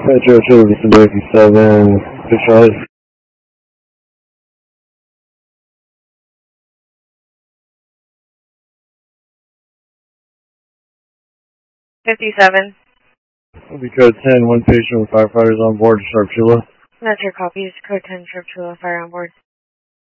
Metro Service 57, Fitzroy. 57. Will be code 10, one patient with firefighters on board, Sharptula. Metro copies, code 10, Sharptula, fire on board.